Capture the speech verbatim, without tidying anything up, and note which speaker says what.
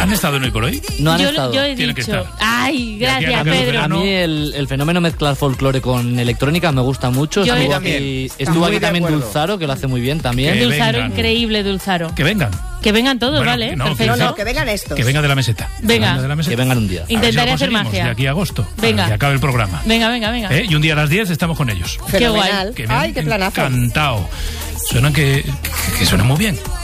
Speaker 1: ¿Han estado en Hoy por Hoy?
Speaker 2: No han
Speaker 3: yo,
Speaker 2: estado.
Speaker 3: yo he
Speaker 1: Tienen que
Speaker 3: dicho.
Speaker 1: estar.
Speaker 3: Ay, gracias,
Speaker 1: acabado el
Speaker 3: Pedro.
Speaker 2: A mí el, el fenómeno mezclar folclore con electrónica me gusta mucho.
Speaker 3: Yo
Speaker 2: Estuvo
Speaker 3: también.
Speaker 2: aquí, estuvo aquí
Speaker 4: Muy de
Speaker 2: también
Speaker 4: acuerdo.
Speaker 2: Dulzaro, que lo hace muy bien también.
Speaker 1: Que
Speaker 3: Dulzaro,
Speaker 1: vengan.
Speaker 3: increíble, Dulzaro.
Speaker 1: Que vengan.
Speaker 3: Que vengan todos,
Speaker 1: Bueno,
Speaker 3: ¿vale?
Speaker 1: no,
Speaker 3: Perfecto.
Speaker 4: No, no, que vengan estos.
Speaker 1: Que venga de la meseta.
Speaker 3: Venga.
Speaker 1: De la meseta.
Speaker 2: Que vengan un día.
Speaker 1: A ver si lo
Speaker 3: Intentaré hacer
Speaker 1: conseguimos
Speaker 3: magia.
Speaker 1: De aquí a agosto.
Speaker 3: Venga.
Speaker 1: Para que acabe el programa.
Speaker 3: Venga, venga, venga.
Speaker 1: ¿Eh? Y un día a las diez estamos con ellos.
Speaker 4: Fenomenal.
Speaker 1: Que me
Speaker 4: Ay,
Speaker 1: han
Speaker 4: qué planazo.
Speaker 1: encantado. Suenan que, que suenan muy bien.